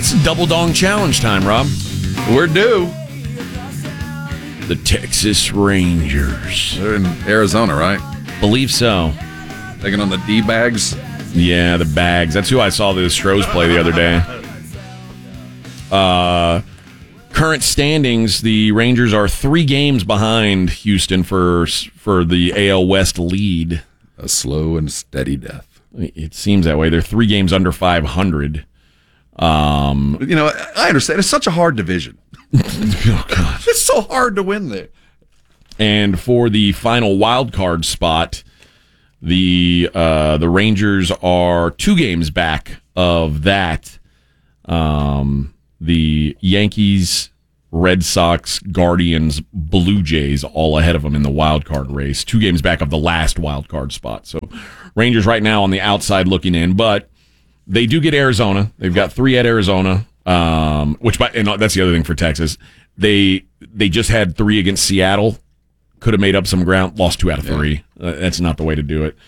It's Double Dong Challenge time, Rob. We're due. The Texas Rangers. They're in Arizona, right? Believe so. Taking on the D-Bags. Yeah, the Bags. That's who I saw the Stros play the other day. Current standings, the Rangers are 3 games behind Houston for the AL West lead. A slow and steady death. It seems that way. They're 3 games under 500. I understand. It's such a hard division. Oh, God. It's so hard to win there. And for the final wild card spot, the Rangers are 2 games back of that. The Yankees, Red Sox, Guardians, Blue Jays all ahead of them in the wild card race. 2 games back of the last wild card spot. So Rangers right now on the outside looking in, but they do get Arizona. They've got 3 at Arizona, and that's the other thing for Texas. They just had 3 against Seattle. Could have made up some ground. Lost 2 out of 3. That's not the way to do it.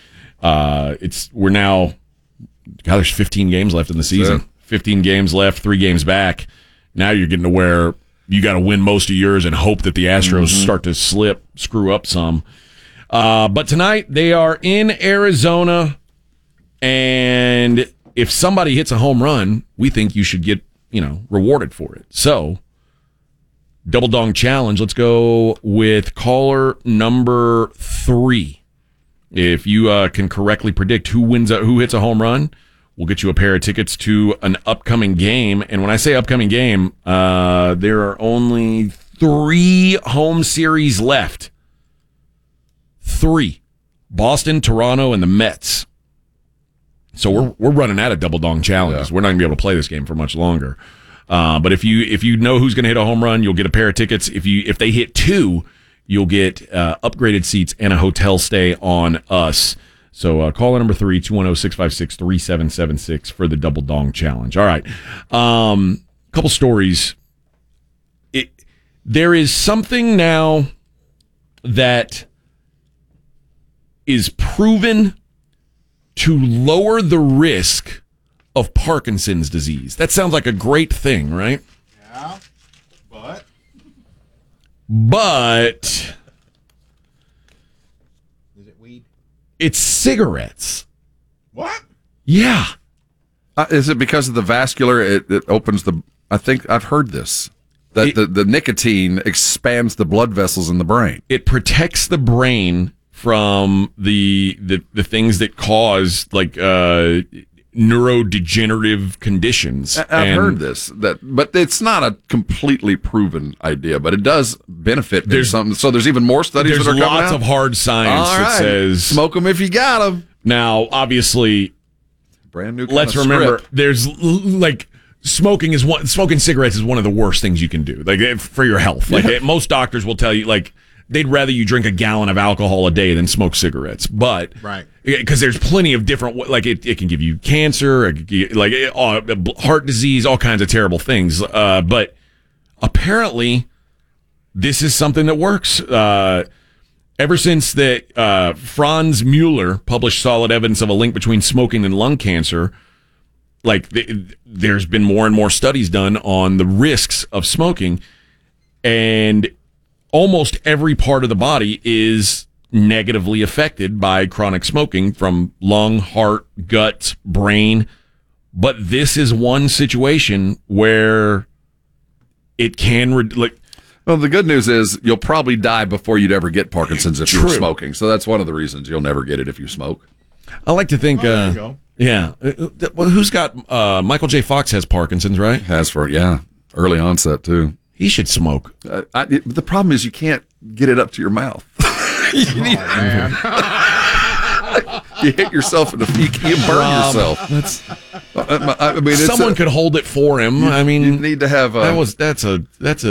There's 15 games left in the season. Sure. 15 games left, 3 games back. Now you're getting to where you got to win most of yours and hope that the Astros start to screw up some. But tonight they are in Arizona, and if somebody hits a home run, we think you should get, rewarded for it. So, Double Dong Challenge. Let's go with caller number 3. If you can correctly predict who hits a home run, we'll get you a pair of tickets to an upcoming game. And when I say upcoming game, there are only 3 home series left. 3. Boston, Toronto, and the Mets. So we're running out of Double Dong Challenges. Yeah. We're not going to be able to play this game for much longer. But if you know who's going to hit a home run, you'll get a pair of tickets. If they hit 2, you'll get upgraded seats and a hotel stay on us. So call number 3, 210-656-3776 for the Double Dong Challenge. All right. Couple stories. There is something now that is proven to lower the risk of Parkinson's disease. That sounds like a great thing, right? Yeah, But is it weed? It's cigarettes. What? Yeah. Is it because of the vascular? It opens the. I think I've heard this. That the nicotine expands the blood vessels in the brain. It protects the brain from the things that cause neurodegenerative conditions. I've heard this, but it's not a completely proven idea, but it does benefit. There's something. So there's even more studies. There's that are coming lots out? of hard science that says smoke them if you got them. Now, obviously, brand new. Let's remember, there's smoking cigarettes is one of the worst things you can do, for your health. Most doctors will tell you, they'd rather you drink a gallon of alcohol a day than smoke cigarettes. But right, because there's plenty of different, it can give you cancer, heart disease, all kinds of terrible things. But apparently, this is something that works. Ever since that Franz Mueller published solid evidence of a link between smoking and lung cancer, there's been more and more studies done on the risks of smoking, and almost every part of the body is negatively affected by chronic smoking, from lung, heart, gut, brain. But this is one situation where it can well, the good news is you'll probably die before you'd ever get Parkinson's if you were smoking. So that's one of the reasons you'll never get it if you smoke. I like to think, there you go. Yeah. Well, who's got, Michael J. Fox has Parkinson's, right? Early onset too. He should smoke. The problem is you can't get it up to your mouth. You hit yourself in the feet, you burn yourself. Someone could hold it for him. You need to have that's a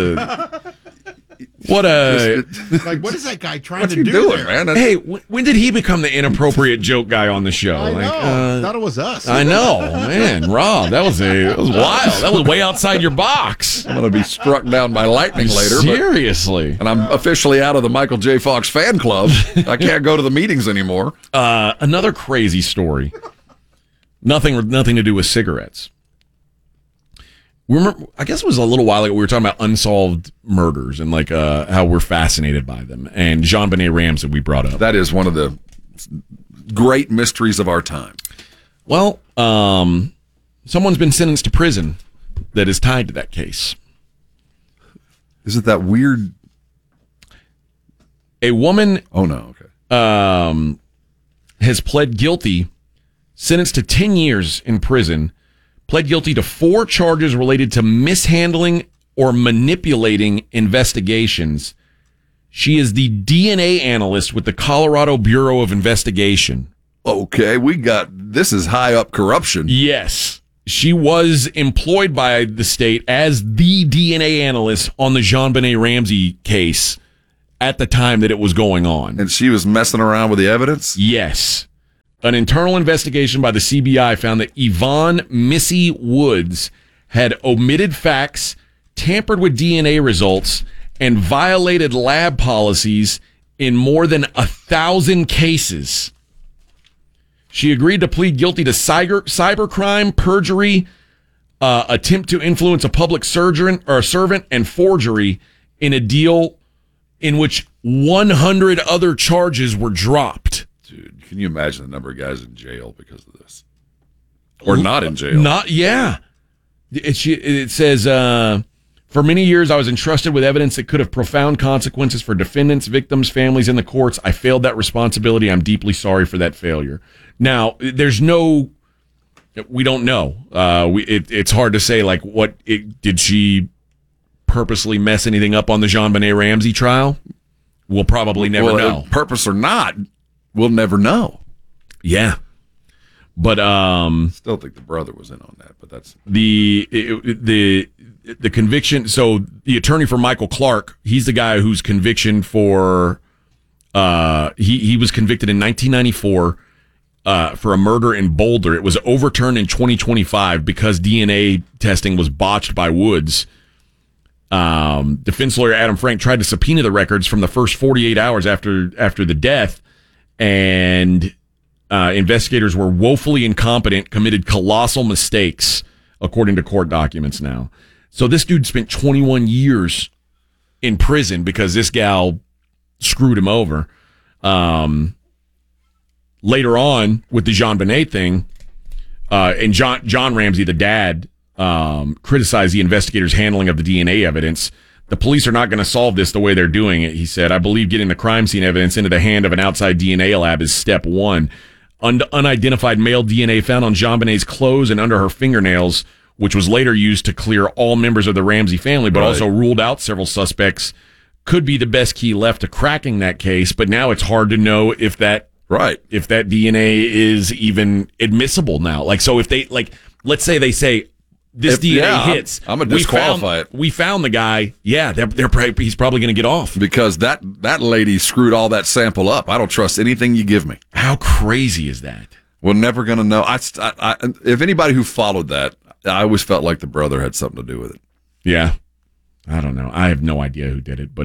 what what is that guy trying to do doing, there? man? Hey, when did he become the inappropriate joke guy on the show? I know. Thought it was us. I know, man, Rob. That was wild. That was way outside your box. I'm going to be struck down by lightning later. Seriously. And I'm officially out of the Michael J. Fox fan club. I can't go to the meetings anymore. Another crazy story. Nothing to do with cigarettes. remember, I guess it was a little while ago, we were talking about unsolved murders and like how we're fascinated by them. And JonBenet Ramsey we brought up. That is one of the great mysteries of our time. Well, someone's been sentenced to prison that is tied to that case. Is it that weird? A woman Oh, no. Okay. has pled guilty, sentenced to 10 years in prison, pled guilty to 4 charges related to mishandling or manipulating investigations. She is the DNA analyst with the Colorado Bureau of Investigation. Okay, this is high up corruption. Yes. She was employed by the state as the DNA analyst on the JonBenet Ramsey case at the time that it was going on. And she was messing around with the evidence? Yes. An internal investigation by the CBI found that Yvonne Missy Woods had omitted facts, tampered with DNA results, and violated lab policies in more than 1,000 cases. She agreed to plead guilty to cybercrime, perjury, attempt to influence a public servant, and forgery in a deal in which 100 other charges were dropped. Dude, can you imagine the number of guys in jail because of this? Or not in jail? Yeah. It says, for many years, I was entrusted with evidence that could have profound consequences for defendants, victims, families, and the courts. I failed that responsibility. I'm deeply sorry for that failure. Now, we don't know. It's hard to say, like, did she purposely mess anything up on the JonBenet Ramsey trial? We'll probably never know. Purpose or not, we'll never know. Yeah. But still think the brother was in on that, but that's the conviction. So the attorney for Michael Clark, he's the guy whose conviction for he was convicted in 1994 for a murder in Boulder. It was overturned in 2025 because DNA testing was botched by Woods. Defense lawyer Adam Frank tried to subpoena the records from the first 48 hours after the death, and investigators were woefully incompetent, committed colossal mistakes, according to court documents now. So this dude spent 21 years in prison because this gal screwed him over. Later on, with the JonBenet thing, and John Ramsey, the dad, criticized the investigators' handling of the DNA evidence. The police are not going to solve this the way they're doing it, he said. I believe getting the crime scene evidence into the hand of an outside DNA lab is step one. Unidentified male DNA found on JonBenet's clothes and under her fingernails, which was later used to clear all members of the Ramsey family, but also ruled out several suspects, could be the best key left to cracking that case. But now it's hard to know if that DNA is even admissible now. Like, so if they, like, let's say they say this DNA hits, I'm gonna disqualify it. We found the guy. Yeah, he's probably going to get off because that lady screwed all that sample up. I don't trust anything you give me. How crazy is that? We're never going to know. If anybody who followed that, I always felt like the brother had something to do with it. Yeah. I don't know. I have no idea who did it, but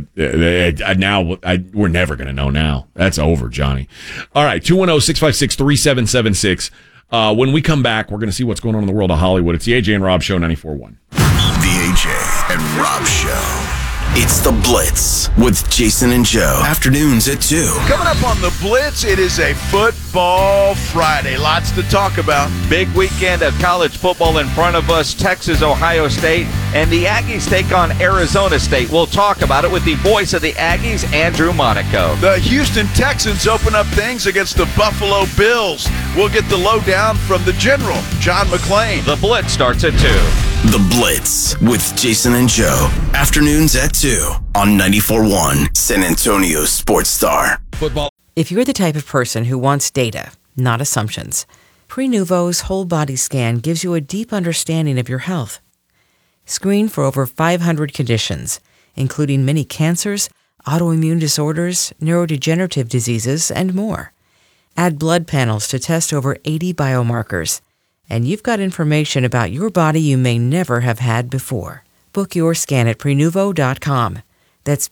we're never going to know now. That's over, Johnny. All right, 210-656-3776. When we come back, we're going to see what's going on in the world of Hollywood. It's the AJ and Rob Show, 94.1. The AJ and Rob Show. It's The Blitz with Jason and Joe. Afternoons at 2. Coming up on The Blitz, it is a Football Friday. Lots to talk about. Big weekend of college football in front of us. Texas, Ohio State, and the Aggies take on Arizona State. We'll talk about it with the voice of the Aggies, Andrew Monaco. The Houston Texans open up things against the Buffalo Bills. We'll get the lowdown from the General, John McClain. The Blitz starts at 2. The Blitz with Jason and Joe. Afternoons at 2 on 94.1 San Antonio Sports Star. Football. If you're the type of person who wants data, not assumptions, Prenuvo's whole body scan gives you a deep understanding of your health. Screen for over 500 conditions, including many cancers, autoimmune disorders, neurodegenerative diseases, and more. Add blood panels to test over 80 biomarkers. And you've got information about your body you may never have had before. Book your scan at Prenuvo.com. That's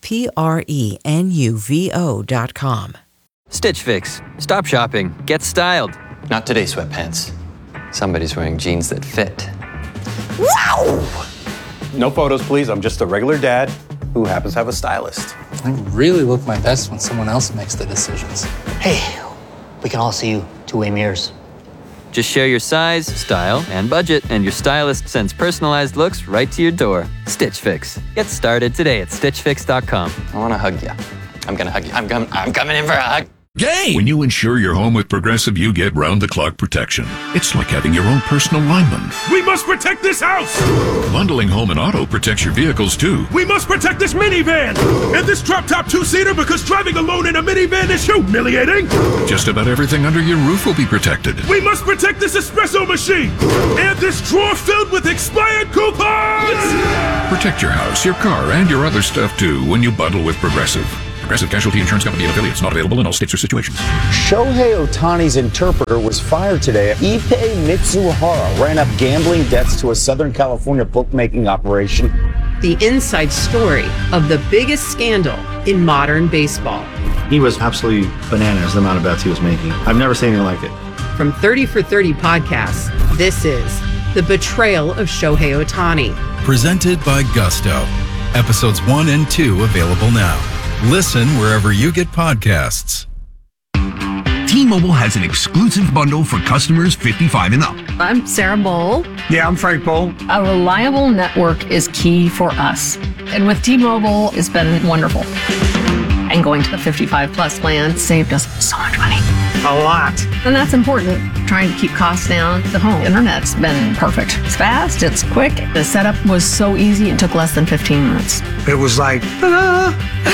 Prenuvo.com. Stitch Fix. Stop shopping. Get styled. Not today, sweatpants. Somebody's wearing jeans that fit. Wow! No photos, please. I'm just a regular dad who happens to have a stylist. I really look my best when someone else makes the decisions. Hey, we can all see you two-way mirrors. Just share your size, style, and budget, and your stylist sends personalized looks right to your door. Stitch Fix. Get started today at StitchFix.com. I want to hug you. I'm going to hug you. I'm coming in for a hug. Game! When you insure your home with Progressive, you get round-the-clock protection. It's like having your own personal lineman. We must protect this house! Bundling home and auto protects your vehicles, too. We must protect this minivan! And this drop-top two-seater because driving alone in a minivan is humiliating! Just about everything under your roof will be protected. We must protect this espresso machine! And this drawer filled with expired coupons! Protect your house, your car, and your other stuff, too, when you bundle with Progressive. Progressive Casualty Insurance Company and affiliates. Not available in all states or situations. Shohei Ohtani's interpreter was fired today. Ippei Mitsuhara ran up gambling debts to a Southern California bookmaking operation. The inside story of the biggest scandal in modern baseball. He was absolutely bananas, the amount of bets he was making. I've never seen anything like it. From 30 for 30 podcasts, this is The Betrayal of Shohei Ohtani. Presented by Gusto. Episodes 1 and 2 available now. Listen wherever you get podcasts. T-Mobile has an exclusive bundle for customers 55 and up. I'm Sarah Bowl. Yeah, I'm Frank Bowl. A reliable network is key for us. And with T-Mobile, it's been wonderful. And going to the 55 plus plan saved us so much money. A lot. And that's important. Trying to keep costs down. The home internet's been perfect. It's fast, it's quick. The setup was so easy, it took less than 15 minutes. It was like, ta-da!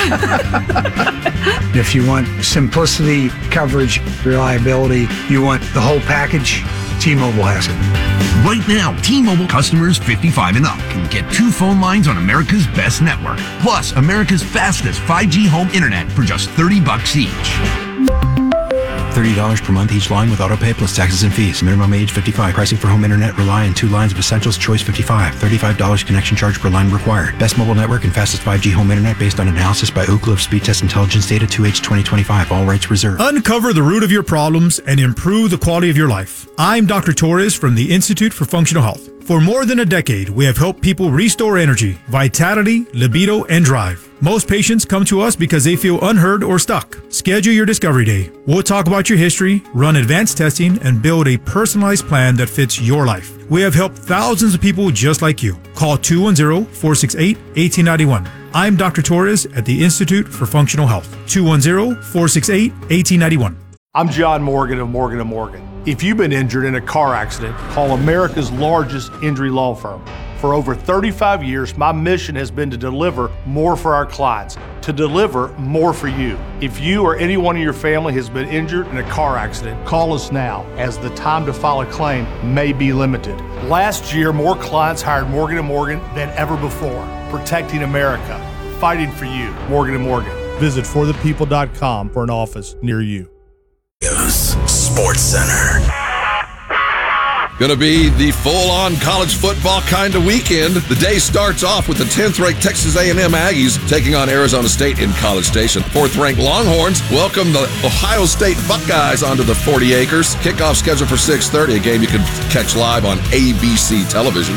If you want simplicity, coverage, reliability, you want the whole package, T-Mobile has it. Right now, T-Mobile customers 55 and up can get 2 phone lines on America's best network, plus America's fastest 5G home internet for just $30 each. $30 per month each line with autopay plus taxes and fees. Minimum age 55. Pricing for home internet rely on 2 lines of essentials. Choice 55. $35 connection charge per line required. Best mobile network and fastest 5G home internet based on analysis by Ookla of Speed Test Intelligence data 2H 2025. All rights reserved. Uncover the root of your problems and improve the quality of your life. I'm Dr. Torres from the Institute for Functional Health. For more than a decade, we have helped people restore energy, vitality, libido, and drive. Most patients come to us because they feel unheard or stuck. Schedule your discovery day. We'll talk about your history, run advanced testing, and build a personalized plan that fits your life. We have helped thousands of people just like you. Call 210-468-1891. I'm Dr. Torres at the Institute for Functional Health. 210-468-1891. I'm John Morgan of Morgan & Morgan. If you've been injured in a car accident, call America's largest injury law firm. For over 35 years, my mission has been to deliver more for our clients, to deliver more for you. If you or anyone in your family has been injured in a car accident, call us now, as the time to file a claim may be limited. Last year, more clients hired Morgan & Morgan than ever before, protecting America, fighting for you. Morgan & Morgan. Visit forthepeople.com for an office near you. Sports Center. Going to be the full-on college football kind of weekend. The day starts off with the 10th-ranked Texas A&M Aggies taking on Arizona State in College Station. 4th-ranked Longhorns welcome the Ohio State Buckeyes onto the 40 acres. Kickoff scheduled for 6:30, a game you can catch live on ABC television.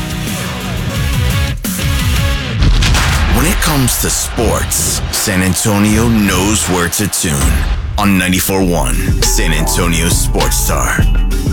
When it comes to sports, San Antonio knows where to tune. On 94.1, San Antonio Sports Star.